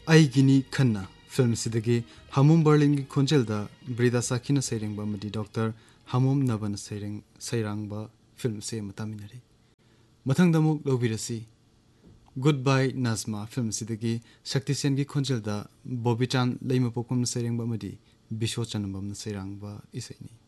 ꯑꯩꯒꯤꯅꯤ ꯈꯟꯅ ꯐꯤल्म ꯁꯤꯗꯒꯤ ꯍꯃꯣꯝ ꯕꯔꯂꯤꯟꯒꯤ ꯈꯣꯟꯖꯦꯜꯗ ꯕ꯭ꯔꯤꯗꯥ ꯁꯥꯈꯤꯅ ꯁꯩꯔꯦꯡꯕ ꯑꯃꯗꯤ ꯗꯣꯛꯇꯔ ꯍꯃꯣꯝ ꯅꯕꯅ ꯁꯩꯔꯥꯡꯕ ꯐꯤल्म ꯑꯁꯤ ꯑꯃ ꯇꯥꯃꯤꯟꯅꯔꯤ ꯃꯊꯪꯗ ꯑꯃꯨꯛ ꯂꯧꯕꯤꯔꯁꯤ ꯒꯨꯗ ꯕꯥꯏ ꯅꯥꯖꯃꯥ ꯐꯤल्म ꯑꯁꯤꯗꯒꯤ ꯁꯛꯇꯤ ꯁꯦꯟꯒꯤ ꯈꯣꯟꯖꯦꯜꯗ ꯕꯣꯕꯤ ꯆꯥꯟ ꯂꯩꯃꯄꯣꯛꯄꯝꯅ ꯁꯩꯔꯦꯡꯕ ꯑꯃꯗꯤ ꯕꯤꯁꯣ ꯆꯅꯝꯕꯝꯅ ꯁꯩꯔꯥꯡꯕ ꯏꯁꯩꯅꯤ